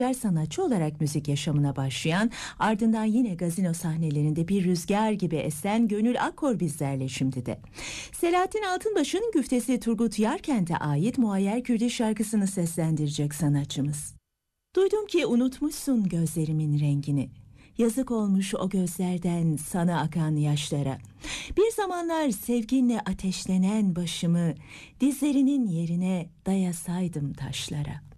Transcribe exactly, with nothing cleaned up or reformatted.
sanatçı olarak müzik yaşamına başlayan, ardından yine gazino sahnelerinde bir rüzgar gibi esen Gönül Akkor bizlerle şimdi de. Selahattin Altınbaş'ın güftesi Turgut Yarkent'e ait Muayyer Kürdi şarkısını seslendirecek sanatçımız. Duydum ki unutmuşsun gözlerimin rengini. Yazık olmuş o gözlerden sana akan yaşlara. Bir zamanlar sevginle ateşlenen başımı dizlerinin yerine dayasaydım taşlara.